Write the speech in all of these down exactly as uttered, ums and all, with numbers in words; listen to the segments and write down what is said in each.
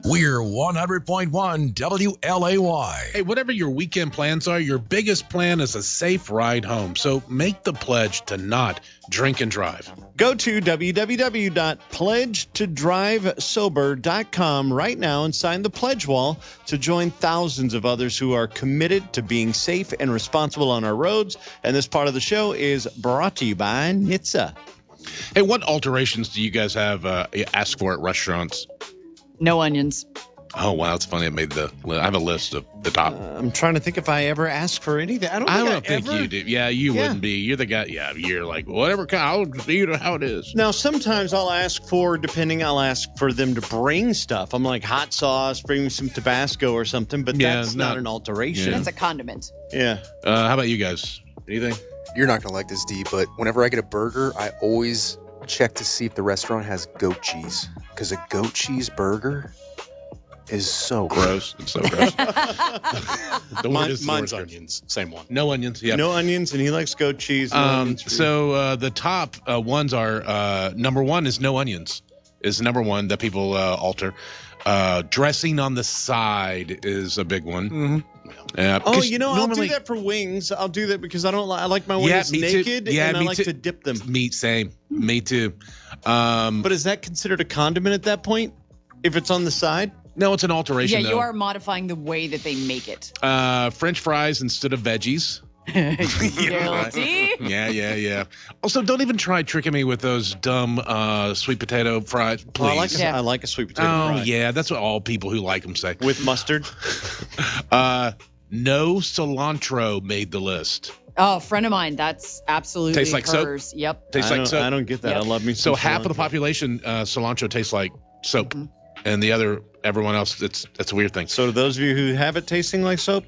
We're one hundred point one W L A Y. Hey, whatever your weekend plans are, your biggest plan is a safe ride home. So make the pledge to not drink and drive. Go to w w w dot pledge to drive sober dot com right now and sign the pledge wall to join thousands of others who are committed to being safe and responsible on our roads. And this part of the show is brought to you by N H T S A. Hey, what alterations do you guys have uh, ask for at restaurants? No onions. Oh, wow. It's funny. I made the li- I have a list of the top. Uh, I'm trying to think if I ever asked for anything. I don't I think don't I think ever... you do. Yeah, you Yeah. wouldn't be. You're the guy. Yeah, you're like, whatever kind. I'll just eat it how it is. Now, sometimes I'll ask for, depending, I'll ask for them to bring stuff. I'm like, hot sauce, bring me some Tabasco or something, but Yeah, that's not not- an alteration. Yeah. That's a condiment. Yeah. Uh, how about you guys? Anything? You're not going to like this, D, but whenever I get a burger, I always check to see if the restaurant has goat cheese. Because a goat cheese burger is so Gross. It's so gross. The Mine- word is the mine's word. onions. Same one. No onions. Yeah. No onions, and he likes goat cheese. No Um, onions for you. so uh, the top uh, ones are uh, number one is no onions is number one that people uh, alter. Uh, dressing on the side is a big one. Mm-hmm. Uh, Oh, 'cause you know, normally, I'll do that for wings. I'll do that because I don't. li- I like my Yeah, wings me too. naked, Yeah, and I me like too. to dip them. Me same. Me too. Um, But is that considered a condiment at that point? If it's on the side? no, it's an alteration. Yeah, though. you are modifying the way that they make it. Uh, French fries instead of veggies. Guilty. Yeah, yeah, yeah. Also, don't even try tricking me with those dumb uh, sweet potato fries, please. Oh, I like. A, Yeah. I like a sweet potato Oh, fry yeah, that's what all people who like them say. with mustard. Uh, no cilantro made the list. Oh, a friend of mine, that's absolutely Tastes like soap? hers. Yep. Tastes I like don't, soap. I don't get that. Yep. I love me. So some half of the cilantro. population, uh, cilantro tastes like soap, and the other, everyone else, it's that's a weird thing. So to those of you who have it tasting like soap,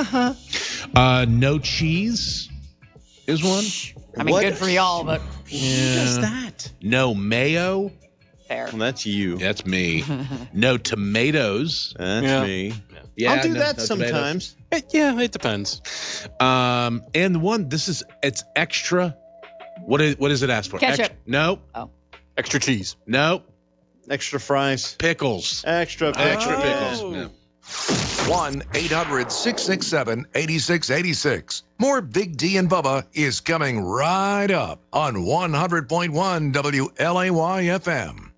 Uh, no cheese is one. I mean, What? good for y'all, but who does that? No mayo. fair. Well, that's you. That's me. No tomatoes. That's Yeah. me. Yeah, I'll do no- that no tomatoes. sometimes. It, yeah, it depends. Um, and one, this is it's extra. What is what does it ask for? Ketchup. Extra, no, Extra cheese. no, Extra fries. pickles. Extra. Extra Oh. pickles. No. one eight hundred six six seven eight six eight six. More Big D and Bubba is coming right up on one hundred point one W L A Y F M.